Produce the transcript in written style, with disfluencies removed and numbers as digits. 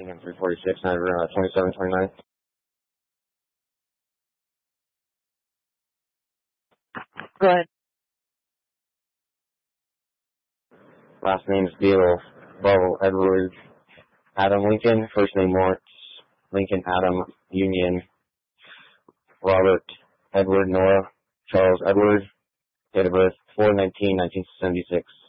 Lincoln 346, 2729. Go ahead. Last name is Beal, Bo, Edward, Adam Lincoln, first name Lawrence, Lincoln, Adam, Union, Robert, Edward, Nora, Charles, Edward, date of birth 4/19/1976.